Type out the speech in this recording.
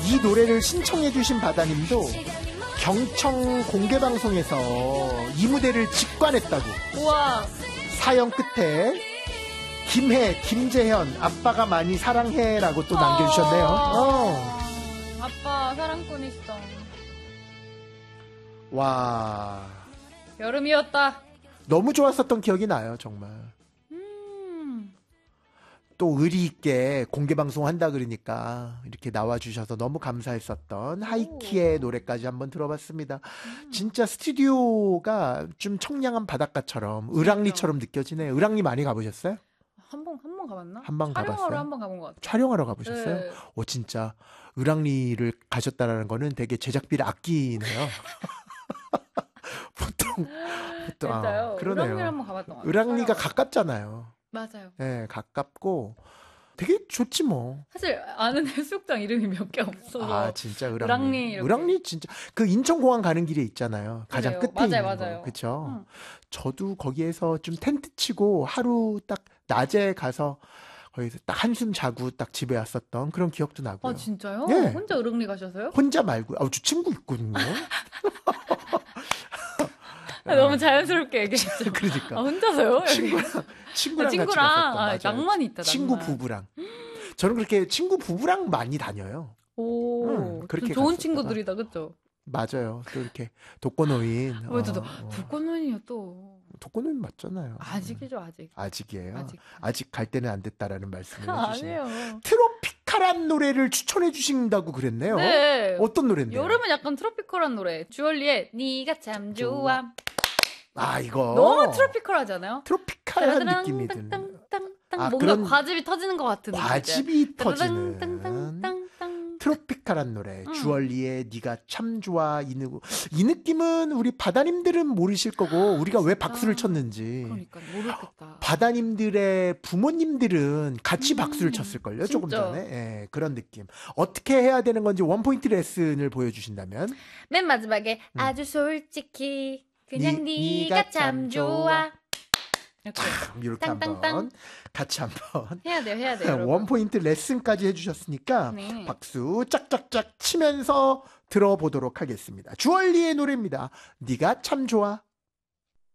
이 노래를 신청해 주신 바다님도 경청 공개방송에서 이 무대를 직관했다고. 우와. 사연 끝에 김혜, 김재현, 아빠가 많이 사랑해라고 또 남겨주셨네요. 아빠 사랑꾼이시다. 와. 여름이었다. 너무 좋았었던 기억이 나요, 정말. 또 의리 있게 공개방송 한다 그러니까 이렇게 나와주셔서 너무 감사했었던 하이키의 노래까지 한번 들어봤습니다. 진짜 스튜디오가 좀 청량한 바닷가처럼 을왕리처럼 느껴지네요. 을왕리 많이 가보셨어요? 한 번 가봤나? 한 번 가봤어요? 촬영하러 한 번 가본 것 같아요. 촬영하러 가보셨어요? 네. 진짜 을왕리를 가셨다라는 거는 되게 제작비를 아끼네요. 보통 진짜요? 그러네요. 을왕리를 한 번 가봤던 것 같아요. 을왕리가 가깝잖아요. 맞아요. 네, 가깝고 되게 좋지 뭐. 사실 아는 해수욕장 이름이 몇 개 없어서. 진짜 을왕리. 이렇게. 을왕리 진짜 그 인천공항 가는 길에 있잖아요. 가장 그래요. 끝에 있는 맞아요. 거. 그렇죠. 저도 거기에서 좀 텐트 치고 하루 딱 낮에 가서 거기서 딱 한숨 자고 딱 집에 왔었던 그런 기억도 나고요. 진짜요? 네. 혼자 을왕리 가셔서요? 혼자 말고. 저 친구 있거든요. 너무 자연스럽게 얘기했죠. 그러니까. 혼자서요? 친구랑 같이 친구랑 갔었던. 낭만이 있다. 친구 낭만. 부부랑. 저는 그렇게 친구 부부랑 많이 다녀요. 그렇게 좋은 갔었다가. 친구들이다, 그렇죠? 맞아요. 또 이렇게 독거노인. 독거노인이요 또. 독거노인 맞잖아요. 아직이죠, 아직. 아직이에요. 아직 갈 때는 안 됐다라는 말씀을 해주시네요. 아니에요. 트로피칼한 노래를 추천해 주신다고 그랬네요. 네. 어떤 노래인데요? 여름은 약간 트로피컬한 노래. 주얼리의 네가 참 좋아. 이거 너무 트로피컬하잖아요. 트로피칼한 느낌이 드는. 뭔가 그런 과즙이 터지는 것 같은 과즙이 터지는 땅땅땅땅땅. 트로피칼한 노래. 주얼리의 네가 참 좋아. 이 느낌은 우리 바다님들은 모르실 거고 우리가 왜 박수를 쳤는지. 그러니까 모르겠다. 바다님들의 부모님들은 같이 박수를 쳤을걸요. 조금 전에. 예, 그런 느낌. 어떻게 해야 되는 건지 원포인트 레슨을 보여주신다면. 맨 마지막에 아주 솔직히 그냥 네가 참 좋아. 이렇게 한번 같이 한번 해야 돼요. 원포인트 레슨까지 해주셨으니까 네. 박수 짝짝짝 치면서 들어보도록 하겠습니다. 주얼리의 노래입니다. 네가 참 좋아.